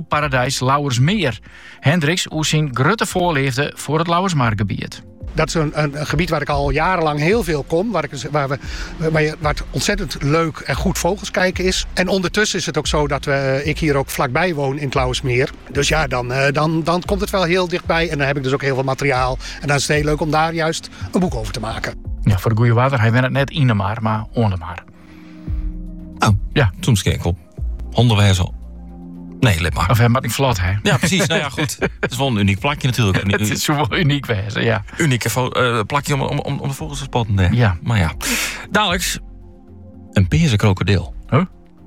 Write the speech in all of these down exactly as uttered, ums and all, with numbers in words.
Vogelparadijs Lauwersmeer. Hendricks hoe zijn grote voorliefde voor het Lauwersmeergebied. Dat is een, een, een gebied waar ik al jarenlang heel veel kom. Waar, ik, waar, we, waar, je, waar het ontzettend leuk en goed vogels kijken is. En ondertussen is het ook zo dat we, ik hier ook vlakbij woon in het Lauwersmeer. Dus ja, dan, dan, dan komt het wel heel dichtbij. En dan heb ik dus ook heel veel materiaal. En dan is het heel leuk om daar juist een boek over te maken. Ja, voor de goede water, hij bent het net in de maar, maar onder maar. Oh, ja, toen kijk op. Hondenwezel. Nee, let maar. Of hij maakt niet vlot, hè? Ja, precies. Nou ja, goed. Het is wel een uniek plakje natuurlijk. Het is zo wel uniek wezen, ja. Unieke uh, plakje om, om, om de vogels te spotten. Nee. Ja. Maar ja. Dadelijk een peerse krokodil. Huh?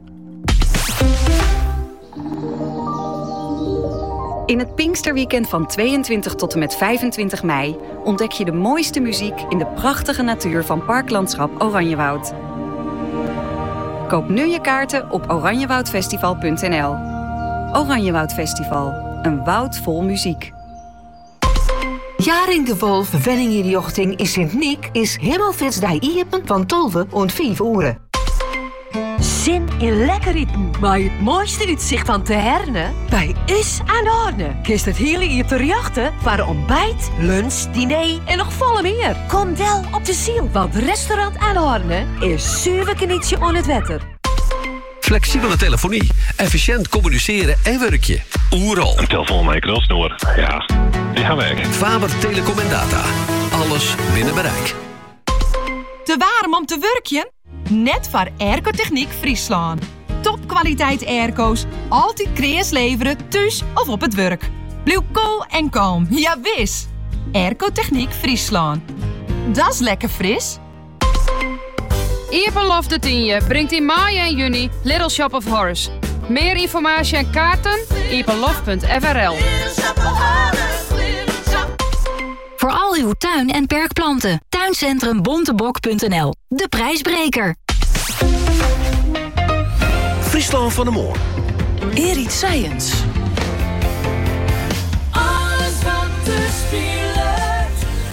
In het Pinksterweekend van tweeëntwintig tot en met vijfentwintig mei ontdek je de mooiste muziek in de prachtige natuur van Parklandschap Oranjewoud. Koop nu je kaarten op oranjewoudfestival punt n l. Oranjewoud Festival, een woud vol muziek. Jaring de Wolf, Wenningenjochting in Sint-Niek is Himmelfits die iepen van tolve en vijf uur. Zin in lekker eten, maar het mooiste uitzicht van Te Herne bij Is aan de Orne. Kist het hele hier te jachten voor ontbijt, lunch, diner en nog volle meer. Kom wel op de ziel, want restaurant aan de Orne is zuiver knietje aan het wetter. Flexibele telefonie, efficiënt communiceren en werkje. Oeral. Een telefoon met een knalsnoer. Ja, die gaan werken. Faber Telecom en Data. Alles binnen bereik. Te warm om te werkjen? Net voor Airco-Techniek Friesland. Topkwaliteit airco's, altijd kreas leveren, thuis of op het werk. Blijf cool en kalm, ja wis. Airco-Techniek Friesland. Dat is lekker fris. Iepenlof de tienje brengt in mei en juni Little Shop of Horrors. Meer informatie en kaarten, iepenlof punt f r l. Voor al uw tuin- en perkplanten. Tuincentrum bontebok punt n l. De prijsbreker. Friesland van de Moor. Erit Science. Alles wat te spelen.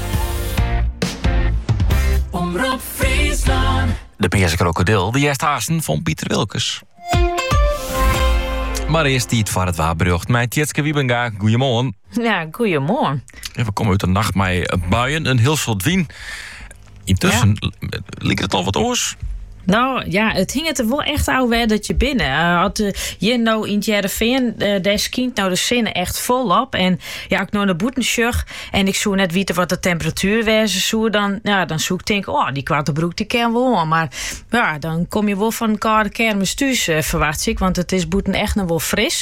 Omroep Friesland. De peerse krokodil, de eerste haasten van Pieter Wilkes. Maar eerst die het voor het waarberucht. Met Tjitske Wiebenga, goeiemorgen. Ja, goeiemorgen. We komen uit de nacht met buien, een heel soort wien. Intussen ja. Lijkt het al wat oors. Nou ja, het hing het er wel echt oude dat je binnen. Uh, had uh, je nou in het Jereveen, uh, daar skient nou de zinnen echt volop. En ja, ik nou naar Boetensjug en ik zoek net weten wat de temperatuur wezen zou, dan, ja, dan zoek ik denk, oh, die kwartenbroek die ken wel. Maar ja, dan kom je wel van een koude kermis thuis, uh, verwacht ik, want het is Boeten echt nog wel fris.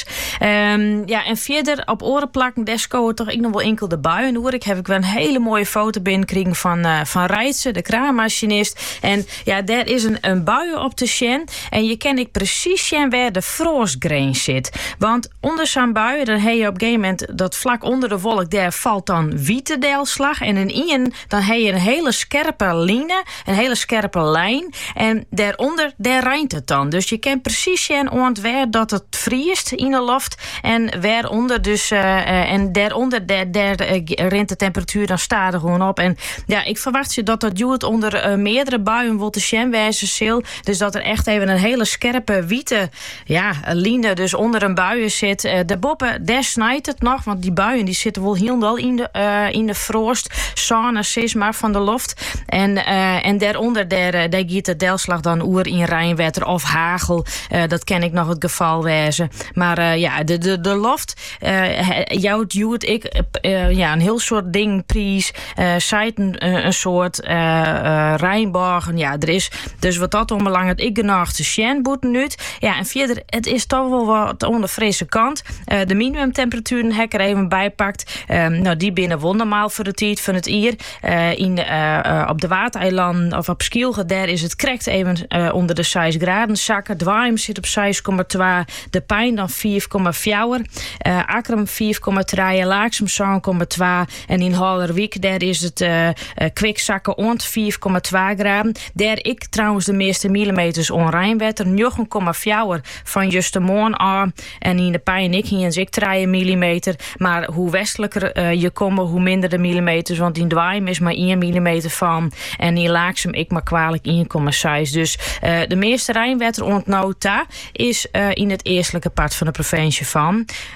Um, ja, en verder op orenplakken, desco toch ik nog wel enkel de buien hoor. Ik heb ik wel een hele mooie foto binnengekregen van, uh, van Rijtse, de kraammachinist. En ja, daar is een, een buien op de sjen. En je ken ik precies sjen waar de frostgrain zit. Want onder zo'n buien, dan heb je op een gegeven moment dat vlak onder de wolk, daar valt dan witte deelslag. En in ien, dan heb je een hele scherpe line, een hele scherpe lijn. En daaronder, daar rijnt het dan. Dus je kent precies sjen ont waar dat het vriest in de loft. En waaronder dus, uh, uh, en daaronder, daar, daar uh, rent de temperatuur dan stadig gewoon op. En ja, ik verwacht je dat dat duurt onder uh, meerdere buien wil de sjen wijzen. Dus dat er echt even een hele scherpe witte ja, line dus onder een buien zit. Uh, de boppen, daar snijdt het nog. Want die buien die zitten wel heel in de, uh, in de frost. Sauna, sisma van de loft. En, uh, en daaronder, daar, daar giet de deelslag dan oer in rijnwetter of hagel. Uh, dat ken ik nog het geval wezen. Maar uh, ja, de, de, de loft, uh, jou duwt ik uh, ja, een heel soort ding prijs. Uh, zijt een, een soort uh, uh, Rijnborgen. Ja, er is dus wat dat onbelang het ik genoeg te sjen boeten nu. Ja, en verder, het is toch wel wat aan de frisse kant. Uh, de minimumtemperaturen heb ik er even bijpakt. Uh, nou, die binnen wondermaal voor de tijd van het ier. Uh, in, uh, uh, op de Watereilanden of op Skielge, daar is het correct even uh, onder de zes graden zakken. Dwaim zit op zes komma twee. De Pijn dan vier komma vier. Uh, Akrum vier komma drie. Laaksum zeven komma twee. En in Hallerwiek, daar is het uh, uh, kwikzakken ont vier komma twee graden. Daar ik trouwens de meeste millimeters onrijnwetter. negen komma vier van Justemoorn aan. En in de Pijn ik hier ik drie millimeter. Maar hoe westelijker uh, je komt, hoe minder de millimeters. Want in Dwaim is maar één millimeter van. En in Laaksum ik maar kwalijk één komma zes. Dus uh, de meeste rijnwetter ontnota is uh, in het eerstelijke part van de provincie van.